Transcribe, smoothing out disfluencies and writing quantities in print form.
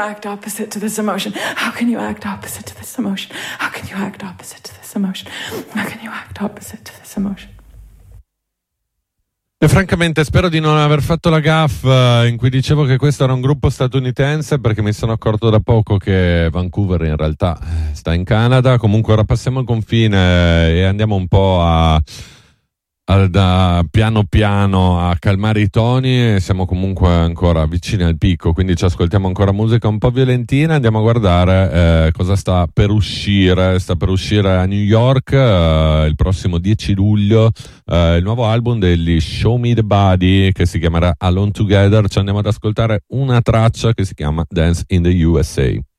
act opposite to this emotion? How can you act opposite to this emotion? How can you act opposite to this emotion? How can you act opposite to this emotion? E francamente spero di non aver fatto la gaffe in cui dicevo che questo era un gruppo statunitense, perché mi sono accorto da poco che Vancouver in realtà sta in Canada. Comunque ora passiamo il confine e andiamo un po' piano piano a calmare i toni, e siamo comunque ancora vicini al picco, quindi ci ascoltiamo ancora musica un po' violentina. Andiamo a guardare cosa sta per uscire a New York il prossimo 10 luglio, il nuovo album degli Show Me the Body, che si chiamerà Alone Together. Ci andiamo ad ascoltare una traccia che si chiama Dance in the USA.